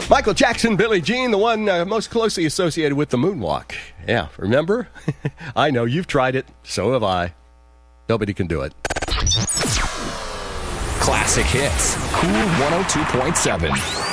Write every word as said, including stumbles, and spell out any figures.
Michael Jackson, Billie Jean, the one uh, most closely associated with the moonwalk. Yeah, remember? I know, you've tried it. So have I. Nobody can do it. Classic Hits. Cool one oh two point seven.